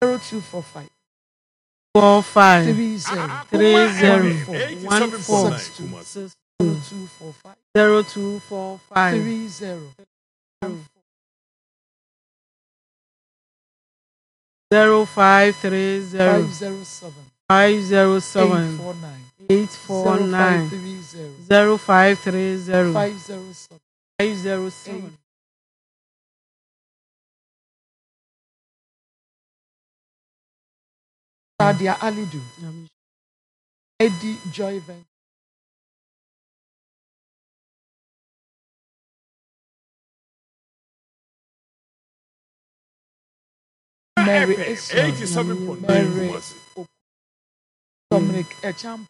0245 45 30 0245 0245 0530 507 507 849 849 0530 0530 507 507 Sadia Alidu Eddie Joy Venture Mary Esron 87.9 Mary Kumasi. Dominic Echampo